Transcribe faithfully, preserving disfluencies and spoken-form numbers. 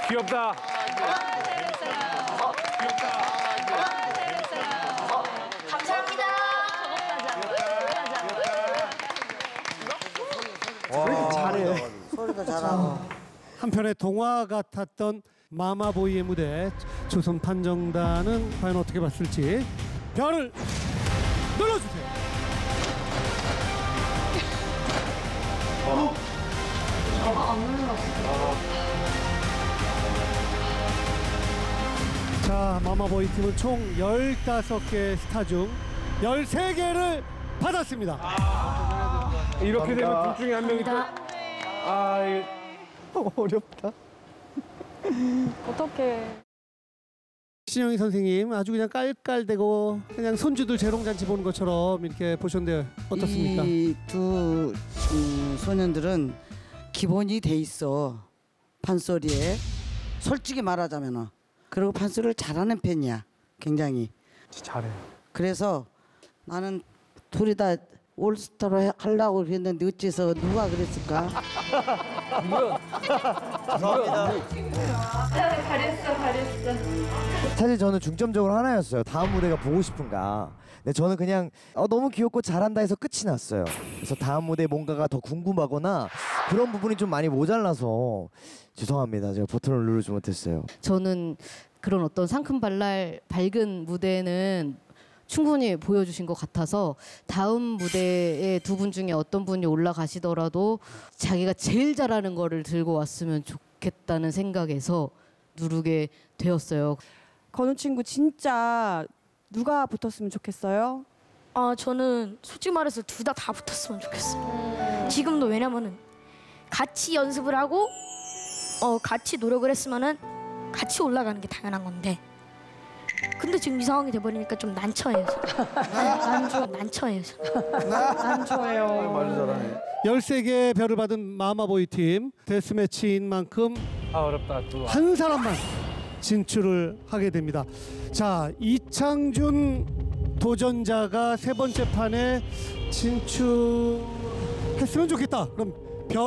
귀엽다. 감사합니다. 잘해. 소리도 잘하고. 한편의 동화 같았던 마마보이의 무대, 조선 판정단은 과연 어떻게 봤을지 별을 눌러주세요. 어? 안 눌렀어. 자, 마마보이 팀은 총 열다섯 개 스타 중 열세 개를 받았습니다. 이렇게 되면 둘 중에 한 명이 또. 아, 이 어렵다. 어떡해. 신영희 선생님 아주 그냥 깔깔대고 그냥 손주들 재롱잔치 보는 것처럼 이렇게 보셨는데 어떻습니까? 이 두 음, 소년들은 기본이 돼 있어. 판소리에. 솔직히 말하자면은. 그리고 판소리를 잘하는 편이야. 굉장히. 잘해. 그래서 나는 둘이 다 올스타로 해- 하려고 했는데 어째서 누가 그랬을까? 잘했어, 잘했어. 사실 저는 중점적으로 하나였어요. 다음 무대가 보고 싶은가. 근데 저는 그냥 어, 너무 귀엽고 잘한다 해서 끝이 났어요. 그래서 다음 무대 뭔가가 더 궁금하거나 그런 부분이 좀 많이 모자라서 죄송합니다. 제가 버튼을 누르지 못했어요. 저는 그런 어떤 상큼발랄 밝은 무대는 충분히 보여주신 것 같아서 다음 무대에 두 분 중에 어떤 분이 올라가시더라도 자기가 제일 잘하는 거를 들고 왔으면 좋겠다는 생각에서 누르게 되었어요. 건우 친구 진짜 누가 붙었으면 좋겠어요? 아, 저는 솔직히 말해서 둘 다 다 붙었으면 좋겠어요. 지금도 왜냐면은 같이 연습을 하고 어 같이 노력을 했으면은 같이 올라가는 게 당연한 건데. 근데 지금 이 상황이 돼버리니까 좀 난처해요. 안 좋아, 난처해요. 안 좋아요. 말 잘하네. 열세 개의 별을 받은 마마보이 팀 데스매치인 만큼 아, 어렵다. 또. 한 사람만 진출을 하게 됩니다. 자, 이창준 도전자가 세 번째 판에 진출했으면 좋겠다. 그럼